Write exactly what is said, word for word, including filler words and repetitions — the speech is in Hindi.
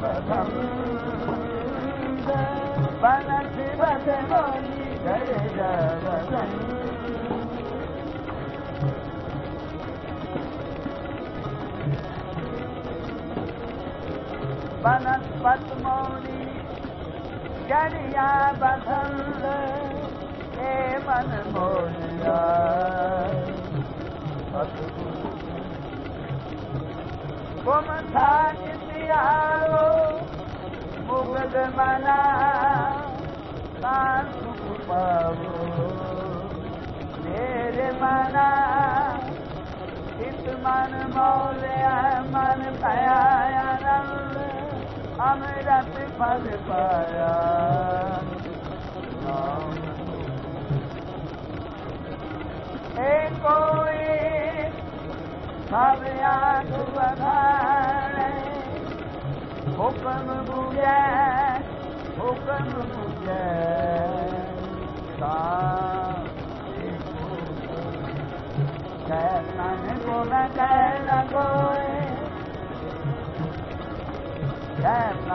बनस बस मोनी गए जबसन बनस्पत मौनी गरिया बसंत ए मन मोरिया गुम था चितियारो मुगद मना कान सुख पावो मेरे मना इत मन मौलिया मन भया रंग अमृत फल पाया एक कोई सब याद बधाए हुक्म बुझे हुक्म बुझे कहतन को न कह न कोई